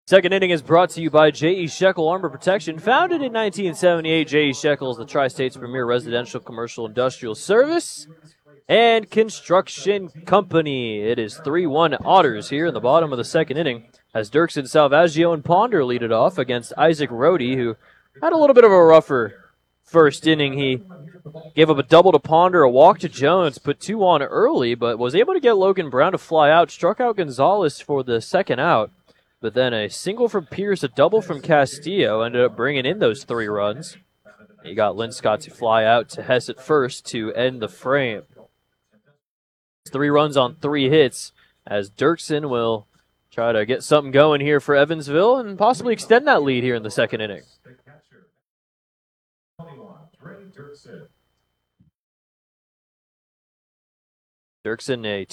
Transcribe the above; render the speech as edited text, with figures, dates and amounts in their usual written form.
Second inning is brought to you by J.E. Shekel Armor Protection. Founded in 1978, J.E. Shekel is the Tri-State's premier residential, commercial, industrial service and construction company. It is 3-1 Otters here in the bottom of the second inning as Dirksen, Salvaggio, and Ponder lead it off against Isaac Rohde, who had a little bit of a rougher first inning. He gave up a double to Ponder, a walk to Jones, put 2 on early, but was able to get Logan Brown to fly out, struck out Gonzalez for the second out. But then a single from Pierce, a double from Castillo, ended up bringing in those 3 runs. He got Linscott to fly out to Hess at first to end the frame. 3 runs on 3 hits as Dirksen will try to get something going here for Evansville and possibly extend that lead here in the second inning. Dirksen, a